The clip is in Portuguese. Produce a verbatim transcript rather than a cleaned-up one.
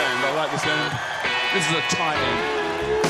end. I like this end. This is a tight end.